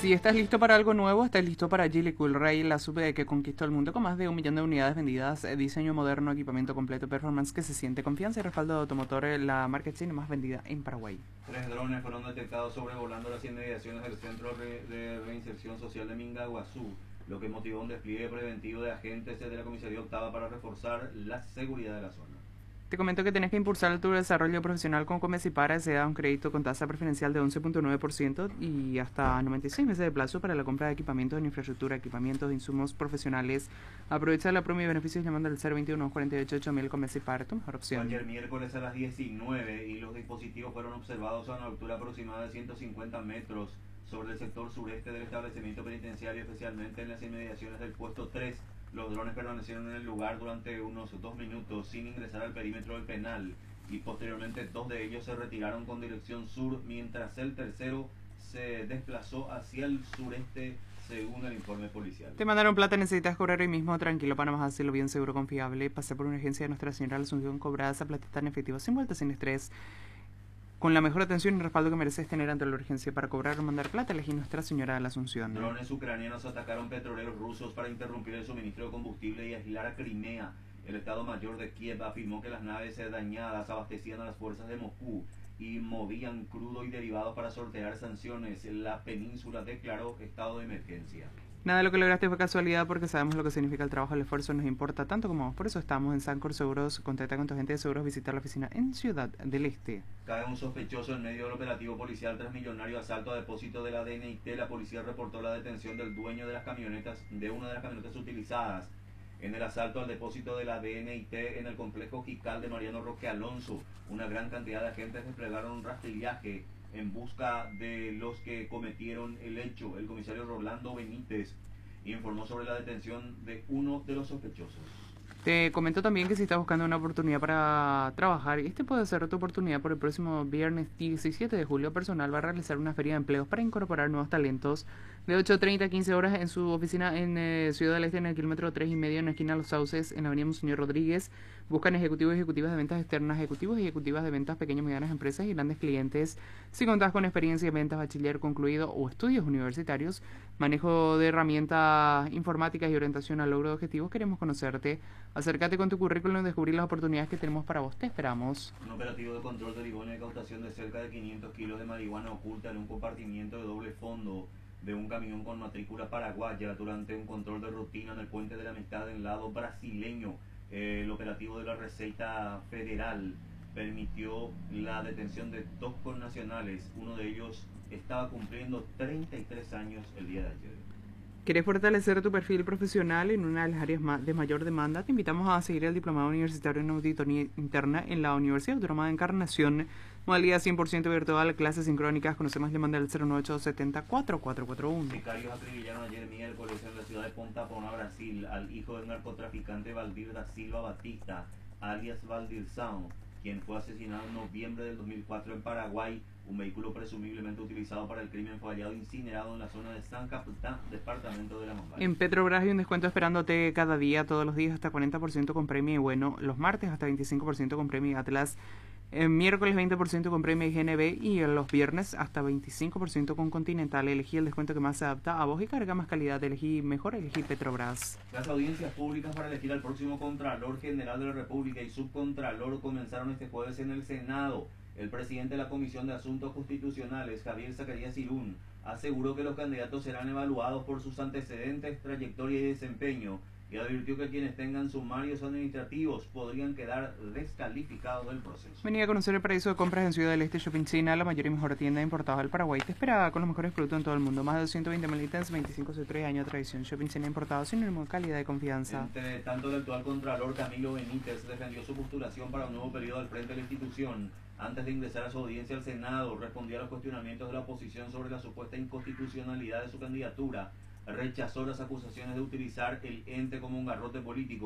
Si estás listo para algo nuevo, estás listo para Geely Coolray, la sub que conquistó el mundo con más de 1 millón de unidades vendidas, diseño moderno, equipamiento completo, performance que se siente, confianza y respaldo de automotor, la marca china más vendida en Paraguay. 3 drones fueron detectados sobrevolando las inmediaciones del Centro de Reinserción Social de Mingaguazú, lo que motivó un despliegue preventivo de agentes de la Comisaría Octava para reforzar la seguridad de la zona. Te comento que tenés que impulsar tu desarrollo profesional con Comecipara. Se da un crédito con tasa preferencial de 11.9% y hasta 96 meses de plazo para la compra de equipamientos en infraestructura, equipamientos de insumos profesionales. Aprovecha la promo y beneficios llamando al 021 48 8000 Comecipara, tu mejor opción. Ayer miércoles a las 19 y los dispositivos fueron observados a una altura aproximada de 150 metros sobre el sector sureste del establecimiento penitenciario, especialmente en las inmediaciones del puesto 3. Los drones permanecieron en el lugar durante unos 2 minutos sin ingresar al perímetro del penal y posteriormente 2 de ellos se retiraron con dirección sur, mientras el tercero se desplazó hacia el sureste, según el informe policial. Te mandaron plata, necesitas cobrar hoy mismo, tranquilo, Panamá, hacerlo bien, seguro, confiable. Pasé por una agencia de Nuestra Señora de la Asunción, cobrada esa platita en efectivo, sin vueltas, sin estrés. Con la mejor atención y respaldo que mereces tener ante la urgencia para cobrar o mandar plata, elegí Nuestra Señora de la Asunción. Drones ucranianos atacaron petroleros rusos para interrumpir el suministro de combustible y aislar a Crimea. El Estado Mayor de Kiev afirmó que las naves dañadas abastecían a las fuerzas de Moscú y movían crudo y derivados para sortear sanciones. La península declaró estado de emergencia. Nada de lo que lograste fue casualidad, porque sabemos lo que significa el trabajo, el esfuerzo nos importa tanto como vos. Por eso estamos en Sancor Seguros. Contacta con tu agente de seguros, visitar la oficina en Ciudad del Este. Cae un sospechoso en medio del operativo policial tras millonario asalto a depósito de la DNIT. La policía reportó la detención del dueño de las camionetas, de una de las camionetas utilizadas en el asalto al depósito de la DNIT en el complejo Jical de Mariano Roque Alonso. Una gran cantidad de agentes desplegaron un rastrillaje en busca de los que cometieron el hecho. El comisario Rolando Benítez informó sobre la detención de uno de los sospechosos. Te comento también que si estás buscando una oportunidad para trabajar, este puede ser tu oportunidad. Por el próximo viernes 17 de julio, Personal va a realizar una feria de empleos para incorporar nuevos talentos de 8:30 a 15 horas en su oficina en Ciudad del Este, en el kilómetro 3,5, en la esquina de Los Sauces, en la avenida Monseñor Rodríguez. Buscan ejecutivos y ejecutivas de ventas externas, ejecutivos y ejecutivas de ventas pequeñas y medianas empresas y grandes clientes. Si contás con experiencia en ventas, bachiller concluido o estudios universitarios, manejo de herramientas informáticas y orientación al logro de objetivos, queremos conocerte. Acércate con tu currículum y descubrir las oportunidades que tenemos para vos. Te esperamos. Un operativo de control derivó en la incautación de cerca de 500 kilos de marihuana oculta en un compartimiento de doble fondo de un camión con matrícula paraguaya durante un control de rutina en el Puente de la Amistad en lado brasileño. El operativo de la Receta Federal permitió la detención de 2 connacionales. Uno de ellos estaba cumpliendo 33 años el día de ayer. ¿Querés fortalecer tu perfil profesional en una de las áreas de mayor demanda? Te invitamos a seguir el diplomado universitario en auditoría interna en la Universidad Autónoma de Encarnación. Modalidad 100% virtual, clases sincrónicas. Conoce más, le manda al 09870 Sicarios acribillaron ayer miércoles en la ciudad de Ponta Pona, Brasil, al hijo del narcotraficante Valdir da Silva Batista, alias Valdirsão, quien fue asesinado en noviembre del 2004 en Paraguay. Un vehículo presumiblemente utilizado para el crimen fue hallado incinerado en la zona de San Capitán, departamento de la Mambaye. En Petrobras hay un descuento esperándote cada día, todos los días, hasta 40% con premio y bueno, los martes hasta 25% con premio Atlas, miércoles 20% con premio GNB y los viernes hasta 25% con Continental. Elegí el descuento que más se adapta a vos y carga más calidad. Elegí mejor, elegí Petrobras. Las audiencias públicas para elegir al próximo Contralor General de la República y Subcontralor comenzaron este jueves en el Senado. El presidente de la Comisión de Asuntos Constitucionales, Javier Zacarías Irún, aseguró que los candidatos serán evaluados por sus antecedentes, trayectoria y desempeño, y advirtió que quienes tengan sumarios administrativos podrían quedar descalificados del proceso. Venía a conocer el paraíso de compras en Ciudad del Este, Shopping China, la mayor y mejor tienda de importados del Paraguay. Te espera con los mejores productos en todo el mundo. Más de 220.000 ítems, 25 o 3 años de tradición. Shopping China importado, sinónimo de calidad y confianza. Entre tanto, el actual Contralor Camilo Benítez defendió su postulación para un nuevo periodo al frente de la institución. Antes de ingresar a su audiencia al Senado, respondió a los cuestionamientos de la oposición sobre la supuesta inconstitucionalidad de su candidatura. Rechazó las acusaciones de utilizar el ente como un garrote político.